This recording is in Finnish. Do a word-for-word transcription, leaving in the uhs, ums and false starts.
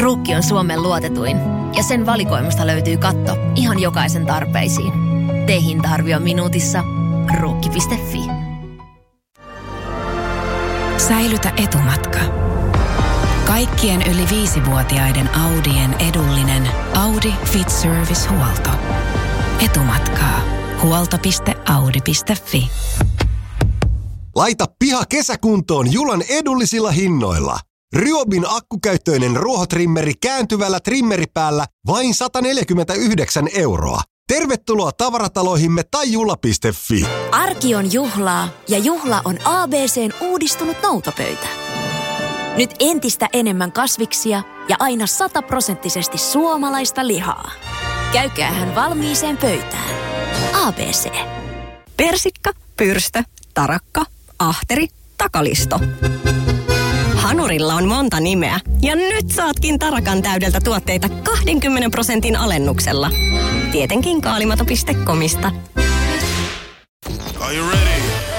Ruukki on Suomen luotetuin ja sen valikoimasta löytyy katto ihan jokaisen tarpeisiin. Tee hinta-arvio minuutissa. Ruukki piste fi. Säilytä etumatka. Kaikkien yli viisivuotiaiden Audien edullinen Audi Fit Service-huolto. Etumatkaa. huolto piste audi piste fi. Laita piha kesäkuntoon Julan edullisilla hinnoilla. Ryobin akkukäyttöinen ruohotrimmeri kääntyvällä trimmeripäällä vain sata neljäkymmentäyhdeksän euroa. Tervetuloa tavarataloihimme tai jula piste fi. Arki on juhlaa ja juhla on A B C:n uudistunut noutopöytä. Nyt entistä enemmän kasviksia ja aina sataprosenttisesti suomalaista lihaa. Käykäähän valmiiseen pöytään. A B C. Persikka, pyrstö, tarakka, ahteri, takalisto. Hanurilla on monta nimeä ja nyt saatkin Tarakan täydeltä tuotteita kaksikymmentä prosentin alennuksella. Tietenkin kaalimato piste comista. Are you ready?